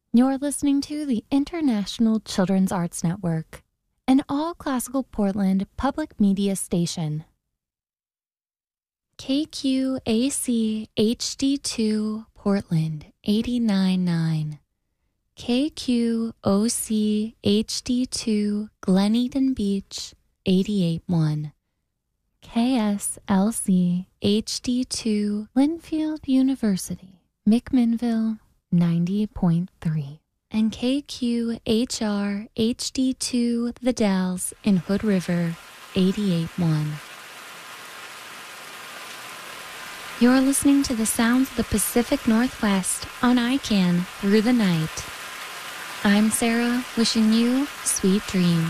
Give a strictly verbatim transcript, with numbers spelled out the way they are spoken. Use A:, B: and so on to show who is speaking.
A: You're listening to the International Children's Arts Network, an all-classical Portland public media station. K Q A C H D two Portland eighty-nine point nine, K Q O C H D two Glen Eden Beach eighty-eight point one, K S L C H D two Linfield University McMinnville ninety point three, and K Q H R H D two The Dalles in Hood River eighty-eight point one. You're listening to the sounds of the Pacific Northwest on I C A N Through the Night. I'm Sarah, wishing you sweet dreams.